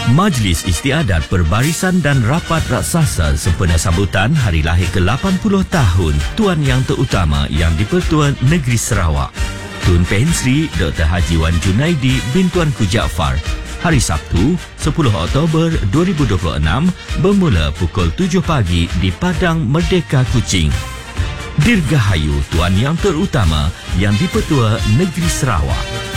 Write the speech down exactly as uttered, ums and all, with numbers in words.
Majlis Istiadat Perbarisan dan Rapat Raksasa sempena sambutan hari lahir ke lapan puluh tahun Tuan Yang Terutama Yang di-Pertua Negeri Sarawak, Tun Pehin Sri Doktor Haji Wan Junaidi bin Tuanku Jaafar, hari Sabtu, sepuluh Oktober dua ribu dua puluh enam bermula pukul tujuh pagi di Padang Merdeka Kuching. Dirgahayu Tuan Yang Terutama Yang di-Pertua Negeri Sarawak.